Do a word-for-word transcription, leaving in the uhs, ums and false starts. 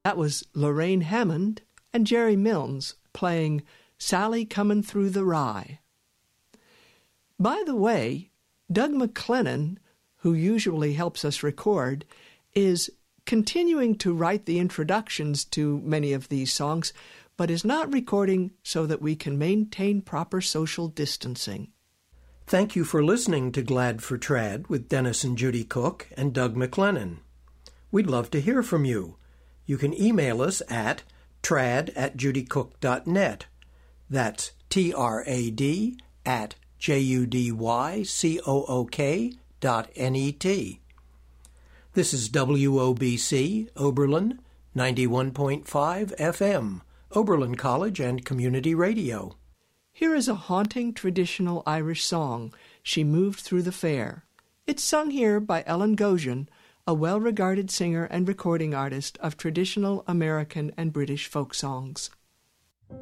That was Lorraine Hammond and Jerry Milnes playing Sally Comin' Through the Rye. By the way, Doug McLennan, who usually helps us record, is continuing to write the introductions to many of these songs, but is not recording so that we can maintain proper social distancing. Thank you for listening to Glad for Trad with Dennis and Judy Cook and Doug McLennan. We'd love to hear from you. You can email us at trad at judycook dot net. That's T R A D at J U D Y C O O K dot N E T. This is W O B C, Oberlin, ninety-one point five F M, Oberlin College and Community Radio. Here is a haunting traditional Irish song, She Moved Through the Fair. It's sung here by Ellen Goshen, a well-regarded singer and recording artist of traditional American and British folk songs.